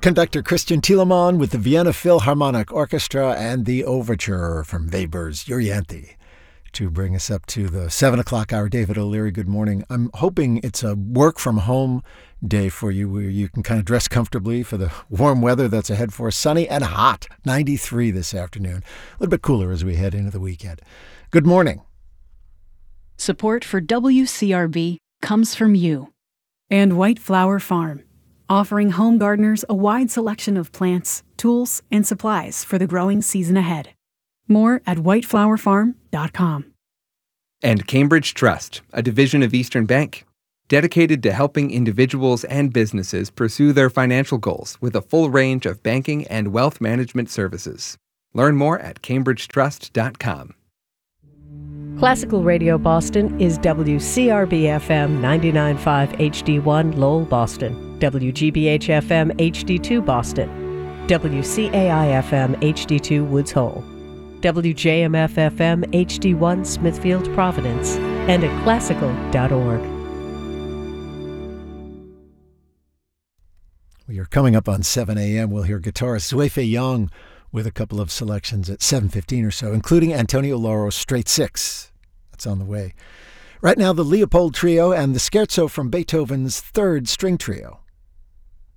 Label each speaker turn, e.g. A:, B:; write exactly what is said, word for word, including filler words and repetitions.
A: Conductor Christian Thielemann with the Vienna Philharmonic Orchestra and the Overture from Weber's Euryanthe to bring us up to the seven o'clock hour. David O'Leary, good morning. I'm hoping it's a work-from-home day for you where you can kind of dress comfortably for the warm weather that's ahead for us. Sunny and hot, ninety-three this afternoon. A little bit cooler as we head into the weekend. Good morning.
B: Support for W C R B comes from you and White Flower Farm, offering home gardeners a wide selection of plants, tools, and supplies for the growing season ahead. More at white flower farm dot com.
C: And Cambridge Trust, a division of Eastern Bank, dedicated to helping individuals and businesses pursue their financial goals with a full range of banking and wealth management services. Learn more at cambridge trust dot com.
D: Classical Radio Boston is W C R B F M ninety-nine point five H D one Lowell, Boston, W G B H F M H D two Boston, W C A I F M H D two Woods Hole, W J M F F M H D one Smithfield, Providence, and at classical dot org.
A: We are coming up on seven a.m. We'll hear guitarist Zuefei Young with a couple of selections at seven fifteen or so, including Antonio Lauro's Straight Six. That's on the way. Right now, the Leopold Trio and the Scherzo from Beethoven's Third String Trio.